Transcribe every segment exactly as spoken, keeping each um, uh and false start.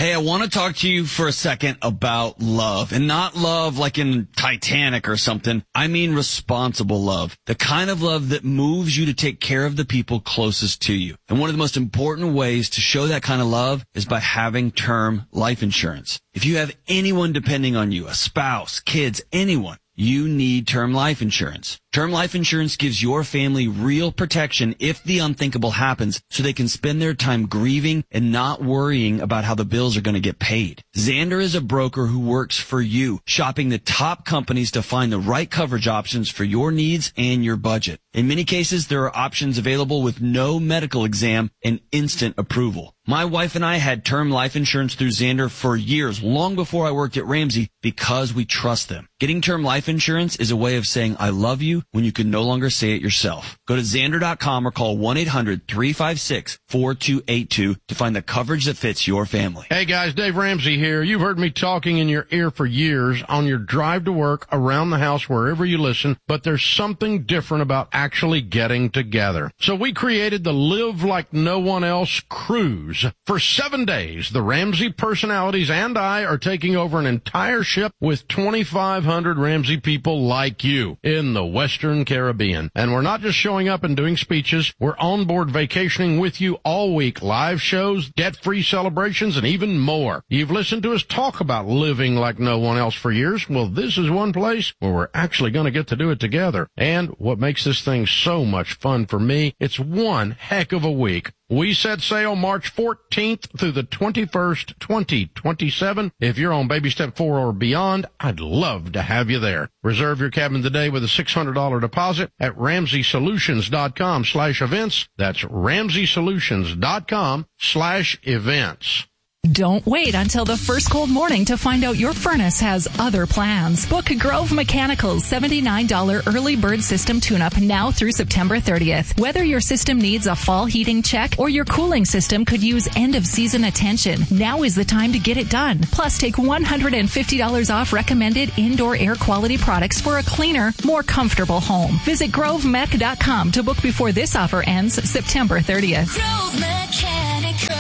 Hey, I want to talk to you for a second about love, and not love like in Titanic or something. I mean responsible love, the kind of love that moves you to take care of the people closest to you. And one of the most important ways to show that kind of love is by having term life insurance. If you have anyone depending on you, a spouse, kids, anyone, you need term life insurance. Term life insurance gives your family real protection if the unthinkable happens, so they can spend their time grieving and not worrying about how the bills are going to get paid. Xander is a broker who works for you, shopping the top companies to find the right coverage options for your needs and your budget. In many cases, there are options available with no medical exam and instant approval. My wife and I had term life insurance through Xander for years, long before I worked at Ramsey, because we trust them. Getting term life insurance is a way of saying I love you when you can no longer say it yourself. Go to Xander dot com or call one eight hundred three five six four two eight two to find the coverage that fits your family. Hey guys, Dave Ramsey here. You've heard me talking in your ear for years on your drive to work, around the house, wherever you listen, but there's something different about actually getting together. So we created the Live Like No One Else cruise. For seven days, the Ramsey personalities and I are taking over an entire ship with twenty-five hundred Ramsey people like you in the Western Caribbean. And we're not just showing up and doing speeches. We're on board vacationing with you all week. Live shows, debt-free celebrations, and even more. You've listened to us talk about living like no one else for years. Well, this is one place where we're actually going to get to do it together. And what makes this thing so much fun for me, it's one heck of a week. We set sail March fourteenth through the twenty-first, twenty twenty-seven. If you're on baby step four or beyond, I'd love to have you there. Reserve your cabin today with a six hundred dollars deposit at ramsey solutions dot com slash events. That's ramsey solutions dot com slash events. Don't wait until the first cold morning to find out your furnace has other plans. Book Grove Mechanical's seventy-nine dollars early bird system tune-up now through September thirtieth. Whether your system needs a fall heating check or your cooling system could use end-of-season attention, now is the time to get it done. Plus, take one hundred fifty dollars off recommended indoor air quality products for a cleaner, more comfortable home. Visit grove mech dot com to book before this offer ends September thirtieth. Grove Mechanical.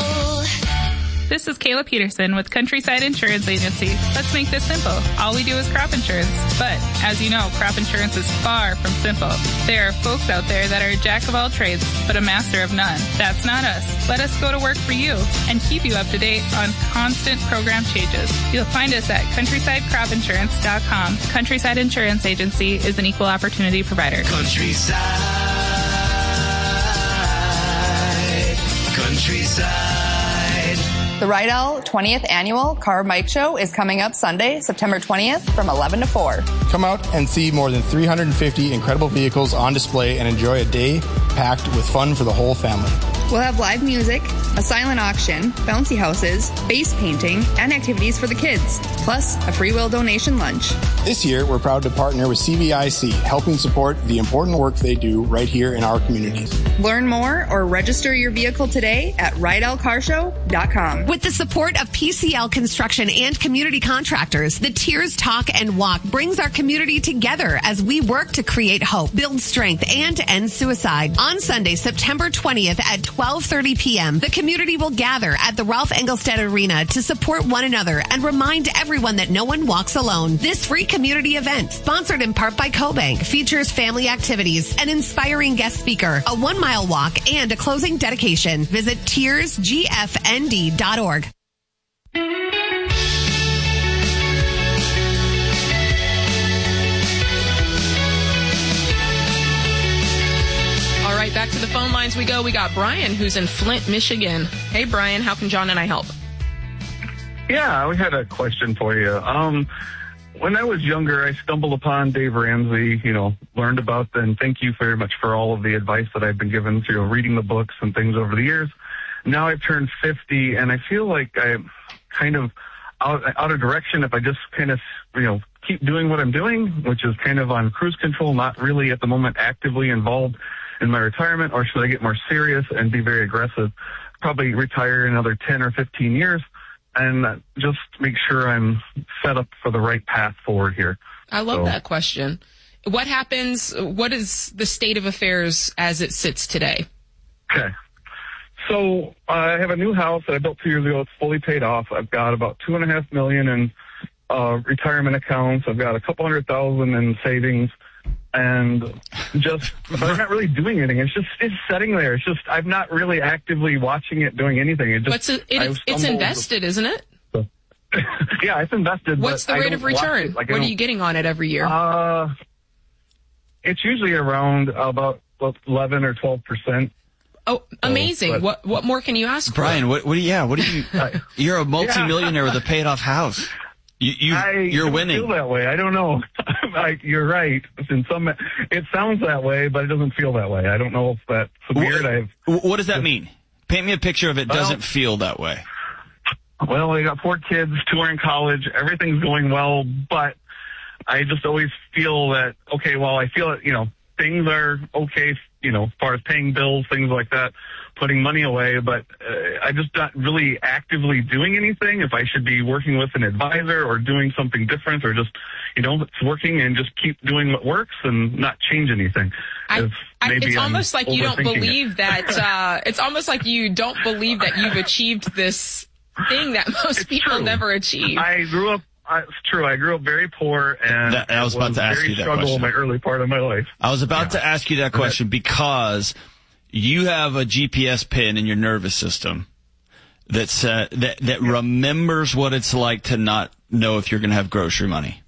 This is Kayla Peterson with Countryside Insurance Agency. Let's make this simple. All we do is crop insurance. But, as you know, crop insurance is far from simple. There are folks out there that are a jack of all trades, but a master of none. That's not us. Let us go to work for you and keep you up to date on constant program changes. You'll find us at countryside crop insurance dot com. Countryside Insurance Agency is an equal opportunity provider. Countryside. Countryside. The Rydell twentieth Annual Car Mike Show is coming up Sunday, September twentieth from eleven to four. Come out and see more than three hundred fifty incredible vehicles on display and enjoy a day packed with fun for the whole family. We'll have live music, a silent auction, bouncy houses, face painting, and activities for the kids, plus a free will donation lunch. This year, we're proud to partner with C V I C, helping support the important work they do right here in our communities. Learn more or register your vehicle today at rydell car show dot com. With the support of P C L Construction and community contractors, the Tears Talk and Walk brings our community together as we work to create hope, build strength, and end suicide. On Sunday, September twentieth at twelve thirty p.m., the community will gather at the Ralph Engelstad Arena to support one another and remind everyone that no one walks alone. This free community event, sponsored in part by CoBank, features family activities, an inspiring guest speaker, a one-mile walk, and a closing dedication. Visit tears g f n d dot org. All right, back to the phone lines we go. We got Brian, who's in Flint, Michigan. Hey, Brian, how can John and I help? Yeah, we had a question for you. Um, when I was younger, I stumbled upon Dave Ramsey, you know, learned about them. Thank you very much for all of the advice that I've been given through reading the books and things over the years. Now I've turned fifty, and I feel like I'm kind of out, out of direction if I just kind of, you know, keep doing what I'm doing, which is kind of on cruise control, not really at the moment actively involved in my retirement, or should I get more serious and be very aggressive? Probably retire in another ten or fifteen years and just make sure I'm set up for the right path forward here. I love so. that question. What happens, what is the state of affairs as it sits today? Okay. So uh, I have a new house that I built two years ago. It's fully paid off. I've got about two and a half million in uh, retirement accounts. I've got a couple hundred thousand in savings, and just but I'm not really doing anything. It's just it's sitting there. It's just I'm not really actively watching it, doing anything. It just What's it, it, it's, it's invested, isn't it? So, yeah, it's invested. What's but the I rate don't of return? watch it. Like, what are you getting on it every year? Uh, it's usually around about eleven or twelve percent. Oh, amazing! So, what what more can you ask Brian, for? what, what do you, yeah, what do you, you're a multimillionaire yeah. with a paid off house. You, you, I you're don't winning. feel that way. I don't know. I, you're right. In some, it sounds that way, but it doesn't feel that way. I don't know if that's weird. I've, what does that mean? Paint me a picture of it doesn't well, feel that way. Well, I got four kids, two are in college. Everything's going well, but I just always feel that, okay, well, I feel it, you know, things are okay, you know, as far as paying bills, things like that, putting money away, but uh, I'm just not really actively doing anything. If I should be working with an advisor or doing something different, or just, you know, it's working and just keep doing what works and not change anything. I, I, it's I'm almost like you don't believe it. that, uh, it's almost like you don't believe that you've achieved this thing that most it's people true. never achieve. I grew up, uh, it's true, I grew up very poor, and That- I was about to ask very you that struggle question. in my early part of my life. I was about Yeah. to ask you that question because you have a G P S pin in your nervous system that's, uh, that, that Yeah. remembers what it's like to not know if you're going to have grocery money.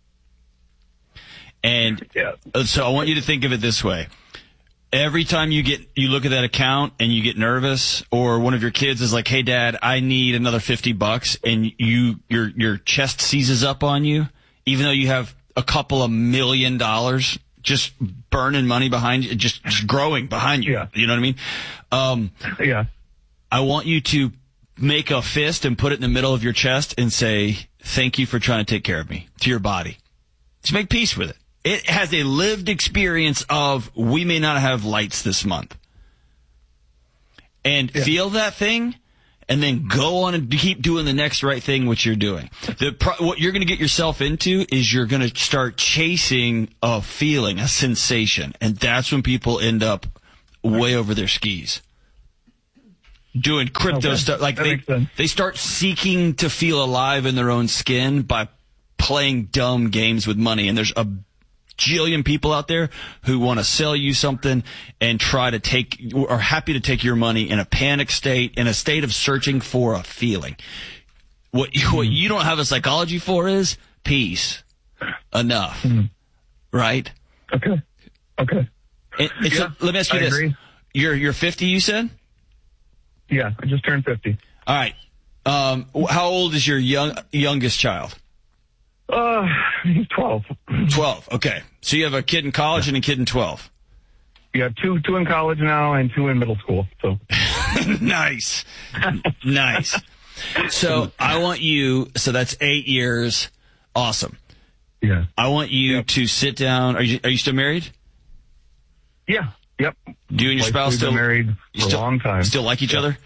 And Yeah. so I want you to think of it this way. Every time you get, you look at that account and you get nervous, or one of your kids is like, "Hey Dad, I need another fifty bucks," and you, your, your chest seizes up on you, even though you have a couple of million dollars just burning money behind you, just, just growing behind you. Yeah. You know what I mean? Um, Yeah. I want you to make a fist and put it in the middle of your chest and say, "Thank you for trying to take care of me," to your body. Just make peace with it. It has a lived experience of, we may not have lights this month. And Yeah. feel that thing, and then go on and keep doing the next right thing, which you're doing. The pro- what you're going to get yourself into is you're going to start chasing a feeling, a sensation. And that's when people end up way over their skis. Doing crypto Okay. stuff. Like That they, makes sense. they start seeking to feel alive in their own skin by playing dumb games with money. And there's a jillion people out there who want to sell you something and try to take, are happy to take your money in a panic state, in a state of searching for a feeling. What, what you don't have a psychology for is peace. Enough. Mm. Right? Okay. Okay. And, and so Yeah, let me ask you I this. agree. You're, you're fifty, you said? Yeah, I just turned fifty. All right. Um, how old is your young, youngest child? Uh, he's twelve. twelve. Okay. So you have a kid in college and a kid in twelve. You have two, two in college now and two in middle school. So Nice. Nice. So I want you, so that's eight years. Awesome. yeah, I want you Yep. to sit down. Are you, are you still married? yeah, yep. Do you and your Like, spouse we've still been married you for still, a long time? Still like each other?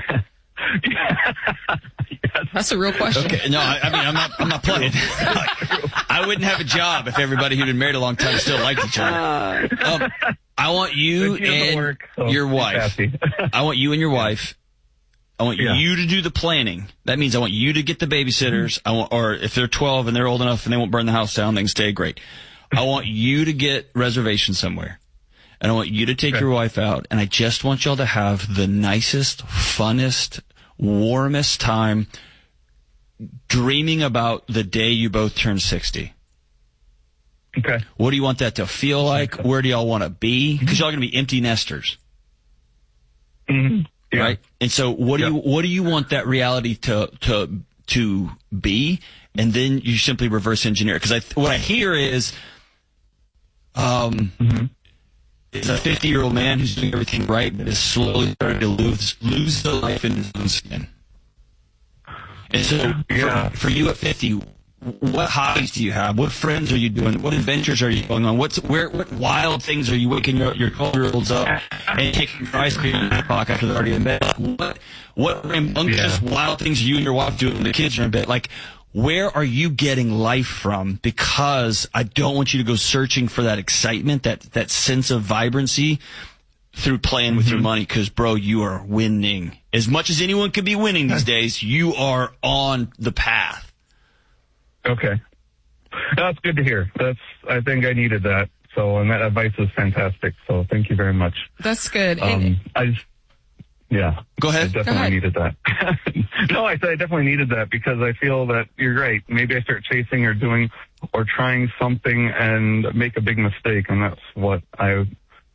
Yes. That's a real question. Okay. No, I, I mean, I'm not, I'm not playing. Like, I wouldn't have a job if everybody who'd been married a long time still liked each other. Um, I want you But she doesn't and work, so your she's wife. happy. I want you and your wife. I want Yeah. you to do the planning. That means I want you to get the babysitters. I want, or if they're twelve and they're old enough and they won't burn the house down, they can stay. Great. I want you to get reservations somewhere. And I want you to take Okay. your wife out, and I just want y'all to have the nicest, funnest, warmest time dreaming about the day you both turn sixty. Okay. What do you want that to feel like? Where do y'all want to be? Because y'all are going to be empty nesters, Mm-hmm. Yeah. right? And so, what do Yeah. you what do you want that reality to to to be? And then you simply reverse engineer. Because I, what I hear is, um, Mm-hmm. is a fifty year old man who's doing everything right, but is slowly starting to lose lose the life in his own skin. And so, Yeah. for, for you at fifty, what hobbies do you have? What friends are you doing? What adventures are you going on? What's where? What wild things are you waking your your twelve year olds up and taking your ice cream in the o'clock after they're already in bed? Like, what what rambunctious Yeah. wild things are you and your wife doing when the kids are in bed? Like, where are you getting life from? Because I don't want you to go searching for that excitement, that that sense of vibrancy, through playing with mm-hmm. your money because, bro, you are winning. As much as anyone could be winning these days, you are on the path. Okay. That's good to hear. That's, I think I needed that. So, and that advice is fantastic. So thank you very much. That's good. Um, and- I just, yeah. Go ahead. I definitely Go ahead. needed that. No, I said I definitely needed that because I feel that you're right. Maybe I start chasing or doing or trying something and make a big mistake. And that's what I,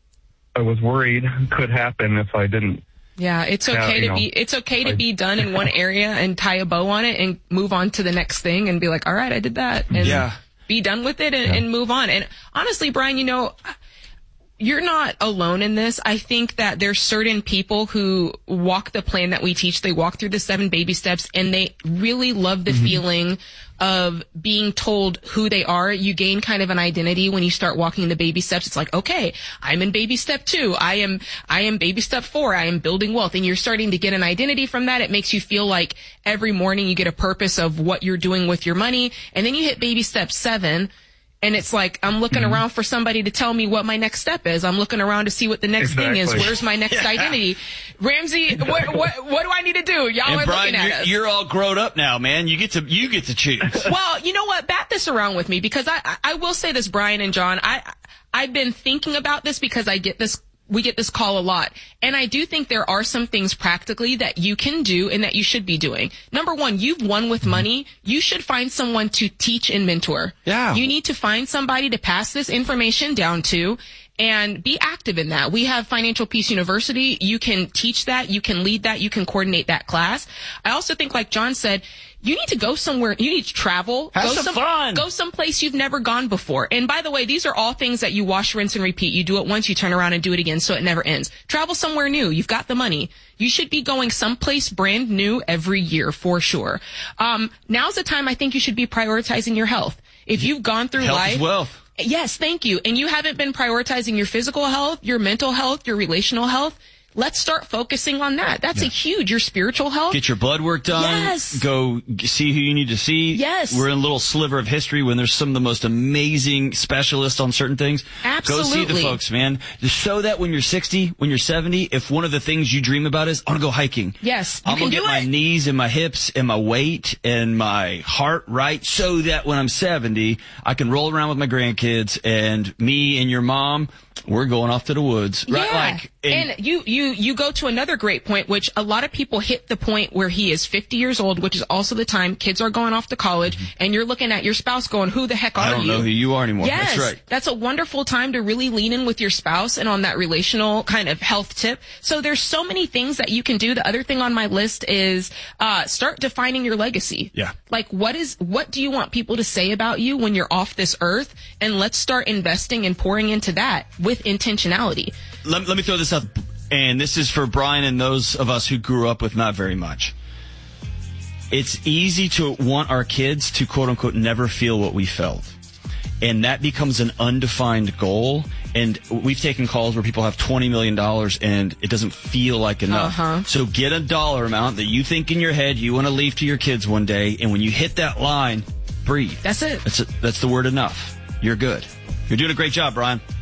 I was worried could happen if I didn't. Yeah, it's okay Yeah, to know, be it's okay to I, be done in one area and tie a bow on it and move on to the next thing and be like, all right, I did that, and yeah. be done with it and, yeah. and move on. And honestly, Brian, you know, you're not alone in this. I think that there's certain people who walk the plan that we teach. They walk through the seven baby steps and they really love the mm-hmm. feeling of being told who they are. You gain kind of an identity when you start walking the baby steps. It's like, okay, I'm in baby step two. I am, I am baby step four. I am building wealth. And you're starting to get an identity from that. It makes you feel like every morning you get a purpose of what you're doing with your money. And then you hit baby step seven. And it's like, I'm looking mm-hmm. around for somebody to tell me what my next step is. I'm looking around to see what the next exactly. thing is. Where's my next yeah. identity? Ramsey, what, what, what do I need to do? Y'all and are Brian, looking at you're, us. You're all grown up now, man. You get to, you get to choose. Well, you know what? Bat this around with me because I, I, I will say this, Brian and John. I, I've been thinking about this because I get this we get this call a lot. And I do think there are some things practically that you can do and that you should be doing. Number one, you've won with money. You should find someone to teach and mentor. Yeah. You need to find somebody to pass this information down to and be active in that. We have Financial Peace University. You can teach that. You can lead that. You can coordinate that class. I also think, like John said, you need to go somewhere. You need to travel. Have go some some fun. Go someplace you've never gone before. And by the way, these are all things that you wash, rinse, and repeat. You do it once, you turn around and do it again, so it never ends. Travel somewhere new. You've got the money. You should be going someplace brand new every year for sure. Um, now's the time I think you should be prioritizing your health. If you've gone through Health life. is wealth. Yes, thank you. And you haven't been prioritizing your physical health, your mental health, your relational health. Let's start focusing on that. That's yeah. a huge, your spiritual health. Get your blood work done. Yes. Go see who you need to see. Yes. We're in a little sliver of history when there's some of the most amazing specialists on certain things. Absolutely. Go see the folks, man. So that when you're sixty, when you're seventy, if one of the things you dream about is, I want to go hiking. Yes. You I'm can going to do get it. my knees and my hips and my weight and my heart right so that when I'm seventy, I can roll around with my grandkids and me and your mom, we're going off to the woods. Right? Yeah. Like, and, and you, you, you go to another great point, which a lot of people hit the point where he is fifty years old, which is also the time kids are going off to college, mm-hmm. and you're looking at your spouse going, who the heck are you? I don't you? know who you are anymore. Yes. That's right. That's a wonderful time to really lean in with your spouse and on that relational kind of health tip. So there's so many things that you can do. The other thing on my list is, uh, start defining your legacy. Yeah. Like, what is, what do you want people to say about you when you're off this earth? And let's start investing and pouring into that with intentionality. Let, let me throw this up. And this is for Brian and those of us who grew up with not very much. It's easy to want our kids to, quote unquote, never feel what we felt. And that becomes an undefined goal. And we've taken calls where people have twenty million dollars and it doesn't feel like enough. Uh-huh. So get a dollar amount that you think in your head you want to leave to your kids one day. And when you hit that line, breathe. That's it. That's, a, that's the word enough. You're good. You're doing a great job, Brian.